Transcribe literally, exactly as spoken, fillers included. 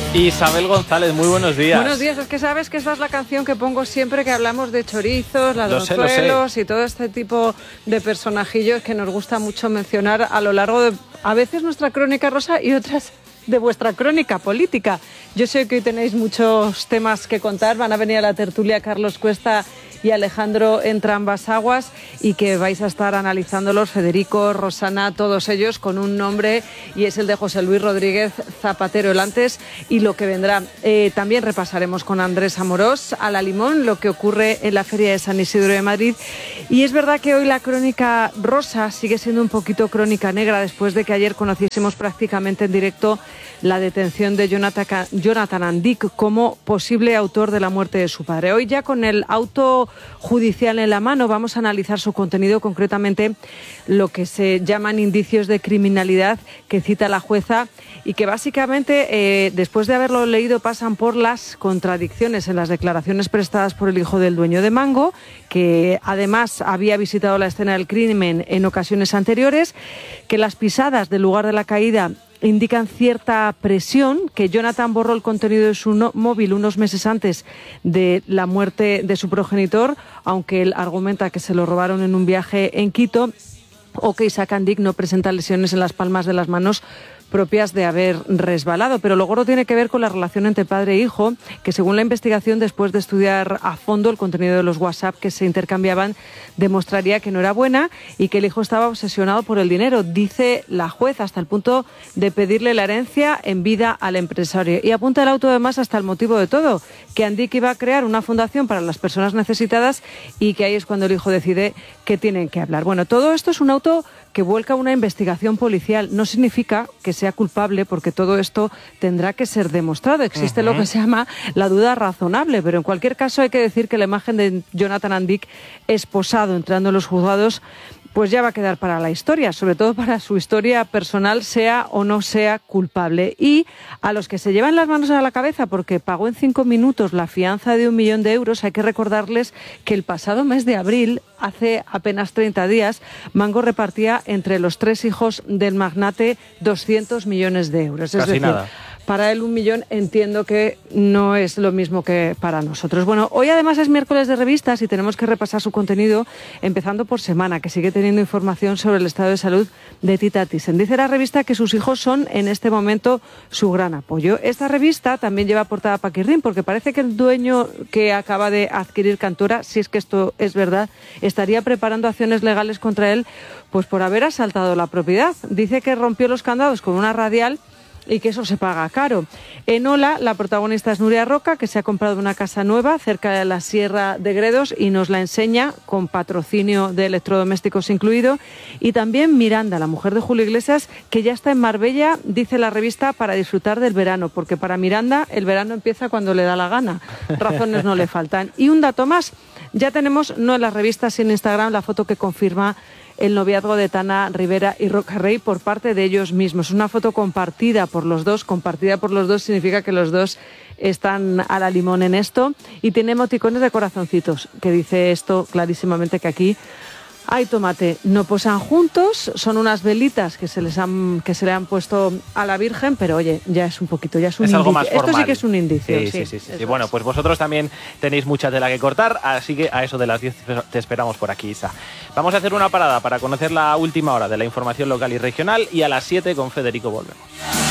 Isabel González, muy buenos días. Buenos días, es que sabes que esta es la canción que pongo siempre que hablamos de chorizos, ladronzuelos y todo este tipo de personajillos que nos gusta mucho mencionar a lo largo de, a veces, nuestra crónica rosa y otras de vuestra crónica política. Yo sé que hoy tenéis muchos temas que contar, van a venir a la tertulia Carlos Cuesta y Alejandro Entrambas-Aguas y que vais a estar analizándolos, Federico, Rosana, todos ellos con un nombre y es el de José Luis Rodríguez Zapatero, el antes y lo que vendrá. Eh, también repasaremos con Andrés Amorós a la Limón lo que ocurre en la Feria de San Isidro de Madrid y es verdad que hoy la crónica rosa sigue siendo un poquito crónica negra después de que ayer conociésemos prácticamente en directo la detención de Jonathan, Jonathan Andic como posible autor de la muerte de su padre. Hoy ya con el auto judicial en la mano vamos a analizar su contenido, concretamente lo que se llaman indicios de criminalidad que cita la jueza y que básicamente eh, después de haberlo leído pasan por las contradicciones en las declaraciones prestadas por el hijo del dueño de Mango, que además había visitado la escena del crimen en ocasiones anteriores, que las pisadas del lugar de la caída indican cierta presión, que Jonathan borró el contenido de su no móvil unos meses antes de la muerte de su progenitor, aunque él argumenta que se lo robaron en un viaje en Quito, o que Isaac Andic no presenta lesiones en las palmas de las manos propias de haber resbalado. Pero lo gordo tiene que ver con la relación entre padre e hijo, que según la investigación, después de estudiar a fondo el contenido de los WhatsApp que se intercambiaban, demostraría que no era buena y que el hijo estaba obsesionado por el dinero, dice la juez, hasta el punto de pedirle la herencia en vida al empresario. Y apunta el auto además hasta el motivo de todo, que Andic iba a crear una fundación para las personas necesitadas y que ahí es cuando el hijo decide que tienen que hablar. Bueno, todo esto es un auto que vuelca una investigación policial. No significa que sea culpable, porque todo esto tendrá que ser demostrado. Existe uh-huh. lo que se llama la duda razonable, pero en cualquier caso hay que decir que la imagen de Jonathan Andic esposado entrando en los juzgados pues ya va a quedar para la historia, sobre todo para su historia personal, sea o no sea culpable. Y a los que se llevan las manos a la cabeza porque pagó en cinco minutos la fianza de un millón de euros, hay que recordarles que el pasado mes de abril, hace apenas treinta días, Mango repartía entre los tres hijos del magnate doscientos millones de euros. Es Casi decir, nada. Para él un millón entiendo que no es lo mismo que para nosotros. Bueno, hoy además es miércoles de revistas y tenemos que repasar su contenido, empezando por Semana, que sigue teniendo información sobre el estado de salud de Tita Thyssen. Dice la revista que sus hijos son en este momento su gran apoyo. Esta revista también lleva portada Paquirrín, porque parece que el dueño que acaba de adquirir Cantora, si es que esto es verdad, estaría preparando acciones legales contra él pues por haber asaltado la propiedad. Dice que rompió los candados con una radial y que eso se paga caro. En Ola, la protagonista es Nuria Roca, que se ha comprado una casa nueva cerca de la Sierra de Gredos y nos la enseña con patrocinio de electrodomésticos incluido. Y también Miranda, la mujer de Julio Iglesias, que ya está en Marbella, dice la revista, para disfrutar del verano, porque para Miranda el verano empieza cuando le da la gana. Razones no le faltan. Y un dato más, ya tenemos, no en las revistas, sino en Instagram, la foto que confirma el noviazgo de Tana Rivera y Roca Rey por parte de ellos mismos. Una foto compartida por los dos. Compartida por los dos significa que los dos están a la limón en esto. Y tiene emoticones de corazoncitos, que dice esto clarísimamente, que aquí hay tomate. No posan juntos, son unas velitas que se les han que se le han puesto a la Virgen, pero oye, ya es un poquito, ya es un es indicio. Algo más formal. Esto sí que es un indicio. Sí, sí, sí. sí, sí. Bueno, pues vosotros también tenéis mucha tela que cortar, así que a eso de las diez te esperamos por aquí, Isa. Vamos a hacer una parada para conocer la última hora de la información local y regional y a las siete con Federico volvemos.